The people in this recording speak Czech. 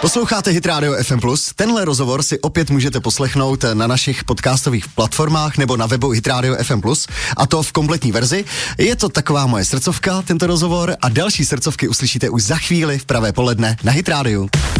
Posloucháte Hit Radio FM+. Tenhle rozhovor si opět můžete poslechnout na našich podcastových platformách nebo na webu Hit Radio FM+, a to v kompletní verzi. Je to taková moje srdcovka, tento rozhovor, a další srdcovky uslyšíte už za chvíli v pravé poledne na Hit Radio.